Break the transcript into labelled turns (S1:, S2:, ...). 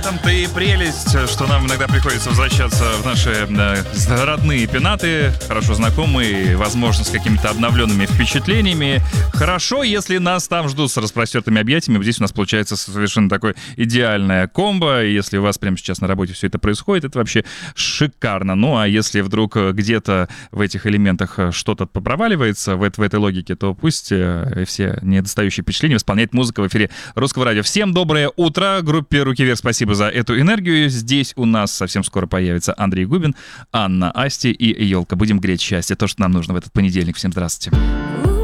S1: этом-то и прелесть, что нам иногда приходится возвращаться в наши родные пенаты, хорошо знакомые, возможно, с какими-то обновленными впечатлениями. Хорошо, если нас там ждут с распростертыми объятиями. Здесь у нас получается совершенно такое идеальное комбо. И если у вас прямо сейчас на работе все это происходит, это вообще шикарно. Ну, а если вдруг где-то в этих элементах что-то попроваливается в этой логике, то пусть все недостающие впечатления восполняет музыка в эфире Русского радио. Всем доброе утро. Группе «Руки вверх» спасибо за эту энергию. Здесь у нас совсем скоро появится Андрей Губин, Анна Асти и Елка. Будем греть счастье. То, что нам нужно в этот понедельник. Всем здравствуйте.